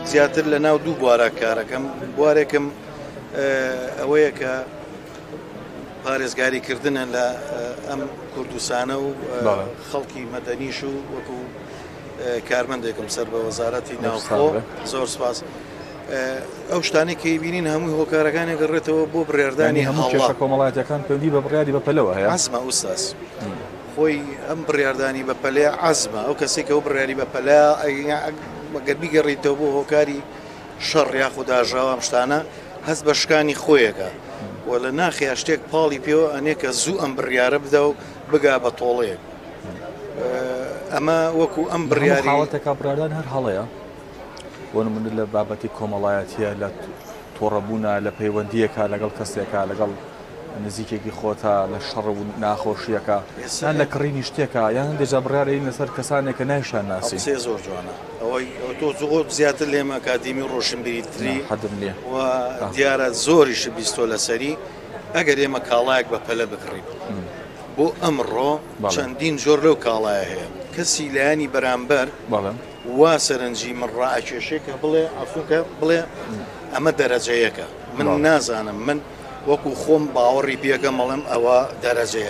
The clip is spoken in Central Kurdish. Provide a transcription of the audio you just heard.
زیاتر لە ناو دوو بوارە کارەکەم. بوارێکم ئەوەیە کە پارێزگاریکردنە لە ئەم کوردستانە و خەڵکی مەدەنیش و وەکو کارمەندێکم سەر بە وەزارەتی ناوخۆ. زۆر سپاس. ئەو شتانی کە بینین هەمووی هۆکارەکانی گەڕێتەوە بۆ بڕێردانی هەڵا کۆمەڵایەتەکان پەیوەندی بە بڕیاری بەپەلەوە هەیە. عەزمە ئوستاس خۆی ئەم بڕیاردانی بەپەلێ عەزمە. ئەو کەسێک ئەو بڕیاری بەپەلە گەر بیگەڕیتەوە بۆ هۆکاری شەڕ یاخود داژاوە ئەم شتانە هەست بە شکانی خۆیەکە و لە ناخیا شتێک پاڵی پێوە ئەنێ کە زوو ئەم بڕیارە بدە و بگا بە تۆڵەیەک. ئەمە وەکو ئەم بڕیاری حاڵەتێکا بڕاردان هەر هەڵەیە بۆ نمونە لە بابەتی کۆمەڵایەتیە لە تۆڕەبوونا لە پەیوەندیەکە لەگەڵ کەسێکە لەگەڵ نزیکێکی خۆتا لە شەڕ و ناخۆشیەکە یان لە کڕینی شتێکە یان دێجا بڕیارەی لەسەر کەسانێکە نایشان ناسی. زۆر جوانە ئەوەی تۆ زۆر زیاتر لێمە ئەکادیمی ڕۆشنبیریتری حەدم لێ و دیارە زۆریش بیستۆ لەسەری ئەگەر ئێمە کاڵایەک بەپەلە بکڕین بۆ ئەمڕۆ چەندین جۆر لەو کاڵایە هەیە کەسی لایانی بەرامبەر وا سەرنجی من ڕائکێشێکە بڵێ ئەفوکە بڵێ ئەمە دەرەجەیەکە من نازانم من وەکو خۆم باوەڕی پێەکە مەڵم ئەوە دەرەجەیە